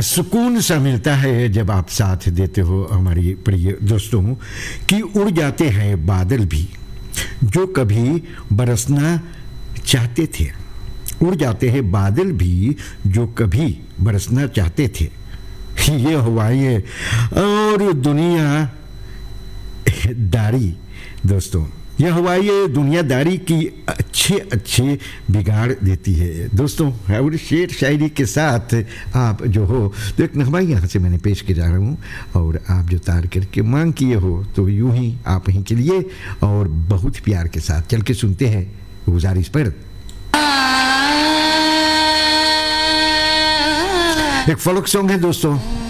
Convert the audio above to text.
सुकून सा मिलता है जब आप साथ देते हो हमारी प्रिय दोस्तों, कि उड़ जाते हैं बादल भी जो कभी बरसना चाहते थे। उड़ जाते हैं बादल भी जो कभी बरसना चाहते थे। ये हवाएं और दुनिया दारी दोस्तों, यह हवाएं दुनियादारी की अच्छे बिगाड़ देती है दोस्तों। और शेर शायरी के साथ आप जो हो तो एक नगमा यहाँ से मैंने पेश किया रहा हूँ, और आप जो तार करके मांग किए हो तो यूं ही आप ही के लिए और बहुत प्यार के साथ चल के सुनते हैं गुजारिश पर। एक फोक सॉन्ग है दोस्तों।